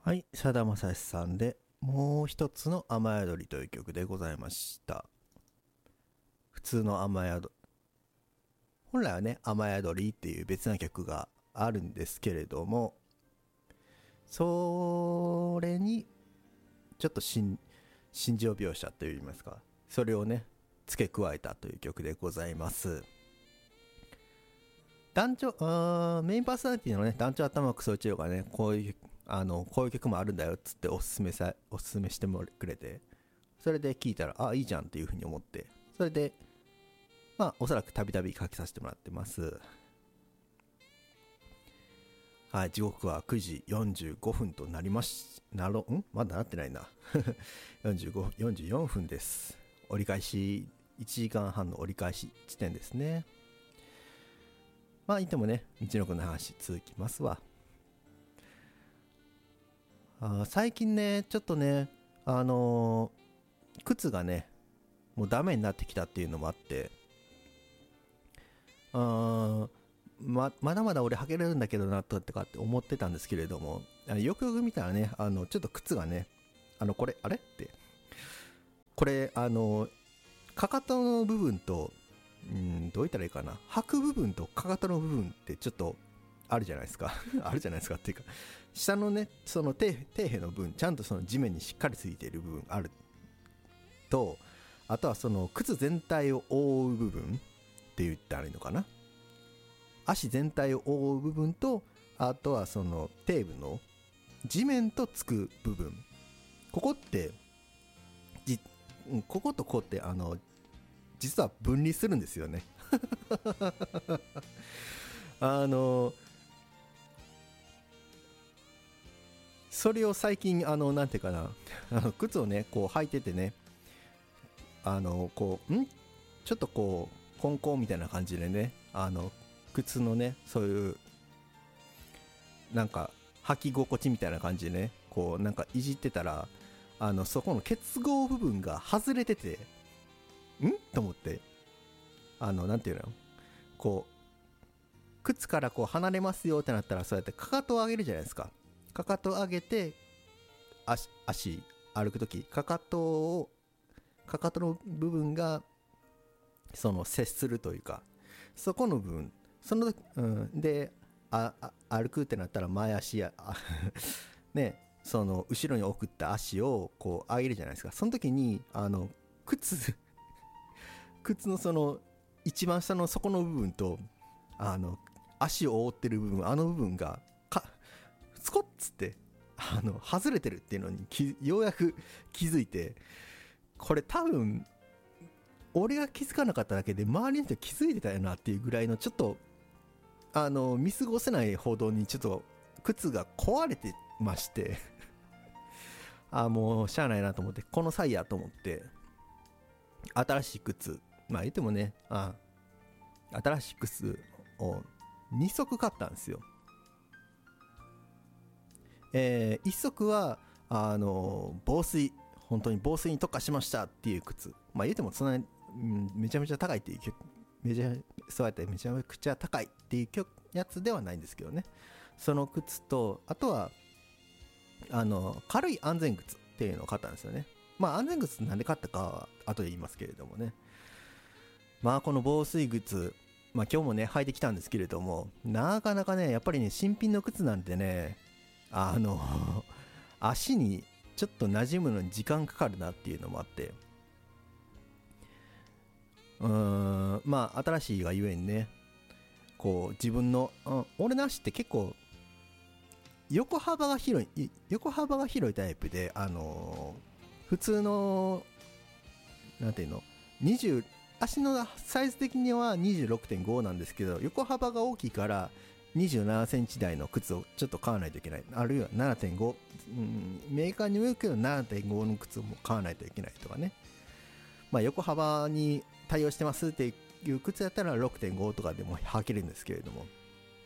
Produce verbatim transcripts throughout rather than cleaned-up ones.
はい、さだまさしさんでもう一つの雨宿りという曲でございました。普通の雨宿本来はね、雨宿りっていう別な曲があるんですけれども、それにちょっと心心情描写といいますか、それをね付け加えたという曲でございます。団長あーメインパーソナリティのね団長頭クソ一郎がねこういうあのこういう曲もあるんだよっつっておすすめさおすすめしてもくれて、それで聞いたらあいいじゃんっていう風に思って、それでまあおそらくたびたび書きさせてもらってます。はい、時刻はくじよんじゅうごふんとなりましなろんまだなってないなよんじゅうご、よんじゅうよんふんです。折り返しいちじかんはんの折り返し地点ですね。まあいてもね、道のくの話続きますわ。あ最近ねちょっとねあのー靴がねもうダメになってきたっていうのもあって、あーままだまだ俺履けれるんだけどなとかって思ってたんですけれども、よくよく見たらね、あのちょっと靴がね、あのこれあれってこれあのかかとの部分と、うんどう言ったらいいかな、履く部分とかかとの部分ってちょっとあるじゃないですかあるじゃないですかっていうか、下のねその底底辺の部分ちゃんとその地面にしっかりついている部分あると、あとはその靴全体を覆う部分って言ったらいいのかな、足全体を覆う部分と、あとはその底部の地面とつく部分、ここってじこことここってあの実は分離するんですよねあのそれを最近あのなんていうかなあの靴をねこう履いててね、あのこうんちょっとこうコンコンみたいな感じでね、あの靴のねそういうなんか履き心地みたいな感じでねこうなんかいじってたら、あのそこの結合部分が外れててんと思って、あのなんていうのこう靴からこう離れますよってなったら、そうやってかかとを上げるじゃないですか。かかとを上げて足足歩くときかかとをかかとの部分がその接するというか、そこの部分その、うん、でああ歩くってなったら前足やねその後ろに送った足をこう上げるじゃないですか。その時にあの靴靴のその一番下の底の部分とあの足を覆ってる部分、あの部分がかスコッつってあの外れてるっていうのにようやく気づいて、これ多分俺が気づかなかっただけで周りの人気づいてたよなっていうぐらいのちょっとあの見過ごせないほどにちょっと靴が壊れてましてあもうしゃあないなと思って、この際やと思って新しい靴、まあ言ってもねあ新しい靴をにそく買ったんですよ。えー、いっそくはあの防水、本当に防水に特化しましたっていう靴、まあ言うてもそんなに、うん、めちゃめちゃ高いっていうめちゃそうやってめちゃめちゃ高いっていうやつではないんですけどね、その靴とあとはあの軽い安全靴っていうのを買ったんですよね。まあ安全靴なんで買ったかは後で言いますけれどもね、まあこの防水靴、まあ今日もね履いてきたんですけれども、なかなかねやっぱりね新品の靴なんてねあの足にちょっと馴染むのに時間かかるなっていうのもあって、うーんまあ新しいがゆえにねこう自分の、うん、俺の足って結構横幅が広い横幅が広いタイプで、あのー普通のなんていうのにじゅう足のサイズ的には にじゅうろくてんご なんですけど、横幅が大きいからにじゅうななセンチ台の靴をちょっと買わないといけない、あるいは ななてんご、うん、メーカーにもよるけど ななてんご の靴も買わないといけないとかね、まあ横幅に対応してますっていう靴やったら ろくてんご とかでも履けるんですけれども、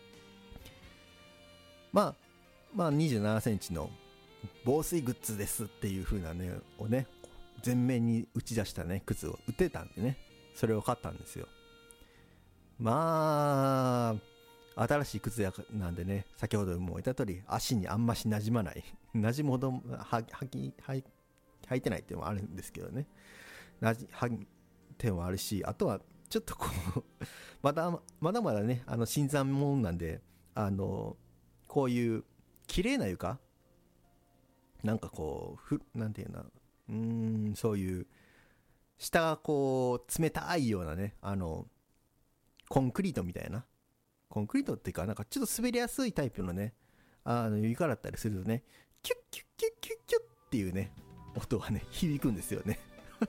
まあまあにじゅうななセンチの防水グッズですっていう風なねをね全面に打ち出したね靴を売ってたんでね、それを買ったんですよ。まあ新しい靴やなんでね、先ほども言った通り足にあんまし馴染まない馴染むほどは履き履履いてないっていうのもあるんですけどね、なじ履いてもあるし、あとはちょっとこうまだまだまだね、あの新参者なんで、あのこういう綺麗な床、なんかこうふなんていうな、うーんそういう下がこう冷たいようなね、あのコンクリートみたいな、コンクリートっていうか、なんかちょっと滑りやすいタイプのね、あの床だったりするとね、キュッキュッキュッキュッキュッっていうね音がね響くんですよね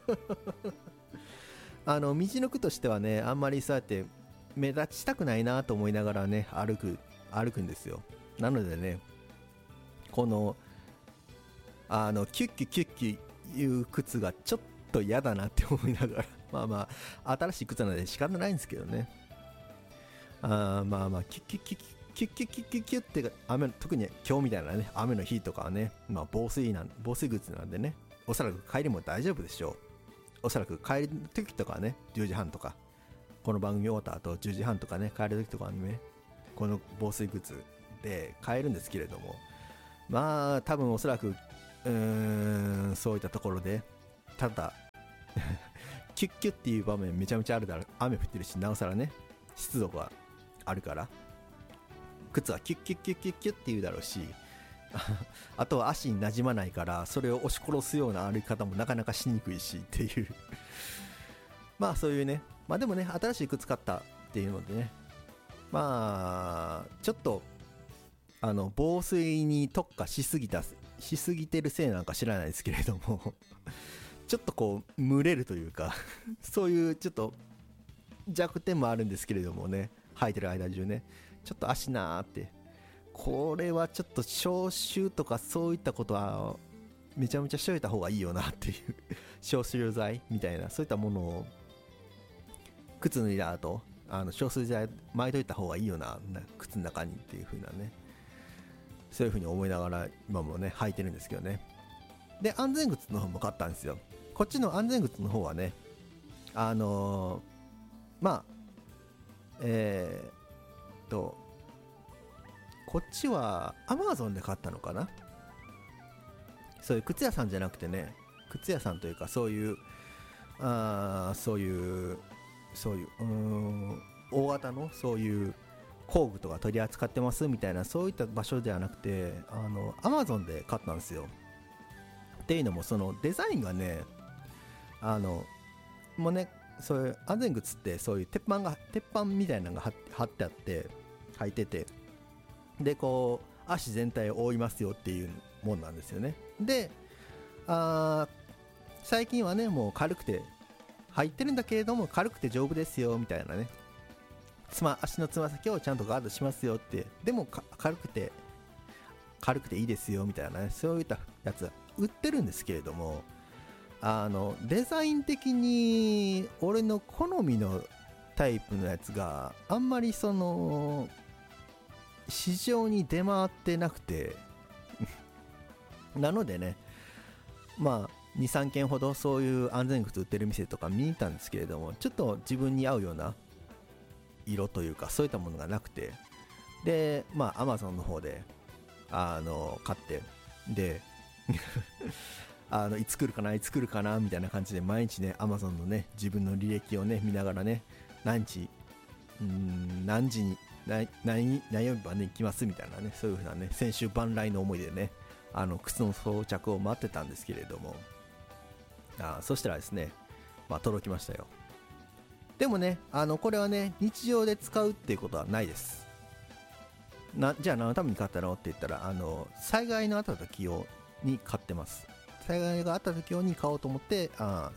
あの道の区としてはね、あんまりそうやって目立ちたくないなと思いながらね歩く歩くんですよ。なのでね、このあのキュッキュッキュッキュいう靴がちょっと嫌だなって思いながらまあまあ新しい靴なので仕方ないんですけどね、あまあまあキュッキュッキュッキュッキュッキュッキュッキュッって雨、特に今日みたいなね雨の日とかはね、まあ防水なん防水靴なんでね、おそらく帰りも大丈夫でしょう。おそらく帰る時とかはね、じゅうじはんとか、この番組終わった後じゅうじはんとかね、帰る時とかにね、この防水靴で帰るんですけれども、まあ多分おそらくうーんそういったところで、ただキュッキュッっていう場面めちゃめちゃあるだろう。雨降ってるし、なおさらね湿度があるから靴はキュッキュッキュッキュッキュッっていうだろうしあとは足に馴染まないから、それを押し殺すような歩き方もなかなかしにくいしっていうまあそういうね、まあでもね、新しい靴買ったっていうのでね、まあちょっとあの防水に特化しすぎたしすぎてるせいなんか知らないですけれどもちょっとこう蒸れるというかそういうちょっと弱点もあるんですけれどもね、履いてる間中ね、ちょっと足なーって、これはちょっと消臭とかそういったことはめちゃめちゃしといた方がいいよなっていう消臭剤みたいな、そういったものを靴脱いだ後、あの消臭剤巻いといた方がいいよな靴の中にっていう風なね、そういう風に思いながら今もね履いてるんですけどね。で安全靴の方も買ったんですよ。こっちの安全靴の方はね、あのー、まあえー、っとこっちは Amazon で買ったのかな。そういう靴屋さんじゃなくてね、靴屋さんというかそういうあーそういうそういううーん大型のそういう工具とか取り扱ってますみたいな、そういった場所ではなくて、あの Amazon で買ったんですよ。っていうのも、そのデザインがね、あのもうね、そういう安全靴ってそういう鉄板が鉄板みたいなのが貼ってあって履いてて、でこう足全体を覆いますよっていうもんなんですよね。であ最近はねもう軽くて入ってるんだけれども軽くて丈夫ですよみたいなね、つま足のつま先をちゃんとガードしますよって、でも軽くて軽くていいですよみたいなね、そういったやつ売ってるんですけれども、あのデザイン的に俺の好みのタイプのやつがあんまりその市場に出回ってなくてなのでね、まあ にさんけんほどそういう安全靴売ってる店とか見に行ったんですけれども、ちょっと自分に合うような色というかそういったものがなくて、でまあ Amazon の方であの買って、であのいつ来るかないつ来るかなみたいな感じで毎日ね Amazon のね自分の履歴をね見ながらね、何日うーん何時に何何何曜日まで行きますみたいなね、そういう風なね先週万来の思いでね、あの靴の装着を待ってたんですけれども、あそしたらですね、まあ届きましたよ。でもね、あのこれはね日常で使うっていうことはないです。なじゃあ何のために買ったのって言ったら、あの災害のあった時用に買ってます。災害があった時用に買おうと思って、あ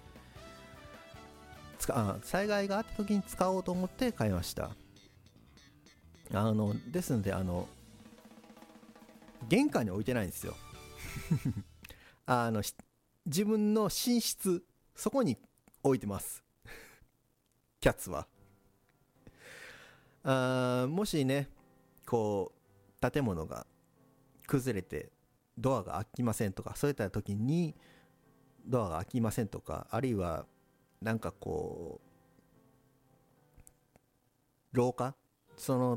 つかあ災害があった時に使おうと思って買いました。あのですので、あの玄関に置いてないんですよあの自分の寝室、そこに置いてますキャッツは。あもしねこう建物が崩れてドアが開きませんとか、そういった時にドアが開きませんとか、あるいはなんかこう廊下、その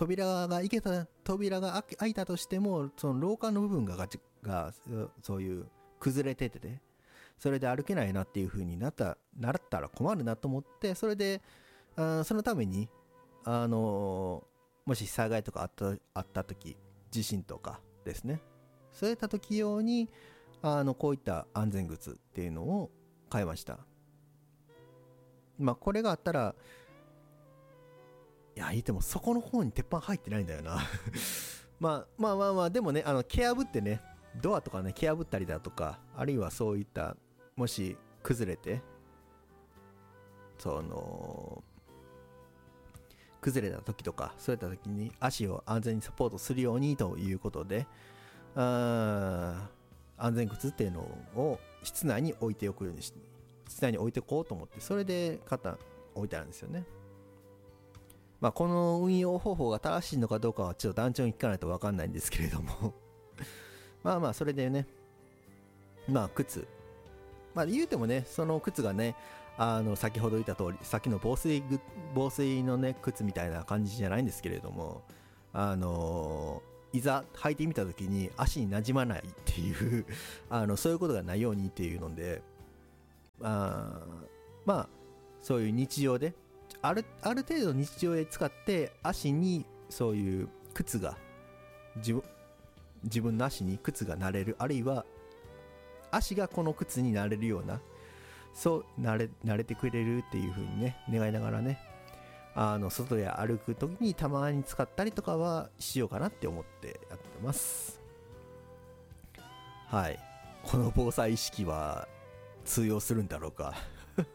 扉が開けた扉が開け開いたとしても、その廊下の部分ががちがそういう崩れててね、それで歩けないなっていう風になったなったら困るなと思って、それであそのためにあのもし災害とかあったあった時、地震とかですね、そういった時用にあのこういった安全靴っていうのを買いました。まあこれがあったら、いや言ってもそこの方に鉄板入ってないんだよなまあまあまあまあ、でもね、あの蹴破ってね、ドアとかね蹴破ったりだとか、あるいはそういったもし崩れてその崩れた時とか、そういった時に足を安全にサポートするようにということで、あ安全靴っていうのを室内に置いておくようにし室内に置いておこうと思って、それで肩置いてあるんですよね。まあこの運用方法が正しいのかどうかはちょっと団長に聞かないと分かんないんですけれどもまあまあそれでね、まあ靴、まあ言うてもね、その靴がね、あの先ほど言った通り、さっきの防水グ防水のね靴みたいな感じじゃないんですけれども、あのいざ履いてみた時に足になじまないっていうあのそういうことがないようにっていうので、あまあそういう日常であるある程度日常で使って足にそういう靴が自分自分の足に靴がなれる、あるいは足がこの靴になれるような、そう慣れ慣れてくれるっていう風にね願いながらね、あの外で歩く時にたまに使ったりとかはしようかなって思ってやってます。はい、この防災意識は通用するんだろうか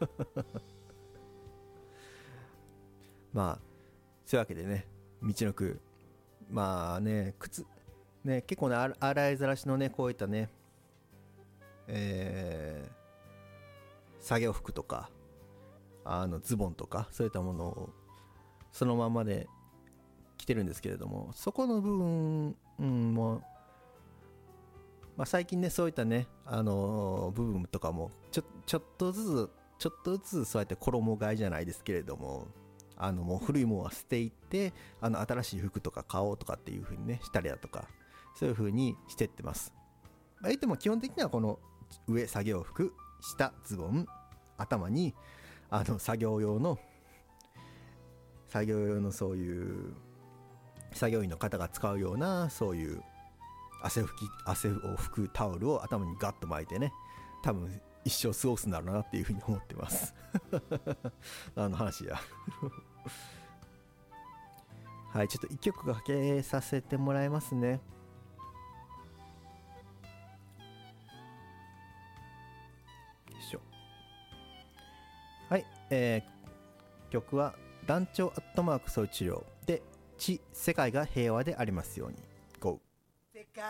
まあそういうわけでね、道のくまあね靴ね、結構ね洗いざらしのねこういったね、えー、作業服とかあのズボンとかそういったものをそのままで着てるんですけれども、そこの部分、うん、もまあ、最近ねそういったね、あのー部分とかもちょちょっとずつちょっとずつそうやって衣替えじゃないですけれども、あのもう古いものは捨ていって、あの新しい服とか買おうとかっていう風にねしたりだとか、そういう風にしてってます。まあ、言っても基本的にはこの上作業服、下ズボン、頭にあの作業用の作業用のそういう作業員の方が使うようなそういう汗拭き汗を拭くタオルを頭にガッと巻いてね、多分一生過ごすんだろうなっていうふうに思ってますあの話やはい、ちょっと一曲かけさせてもらいますね。よいしょ。はい、えー、曲は団長アットマーク総治療で地世界が平和でありますように。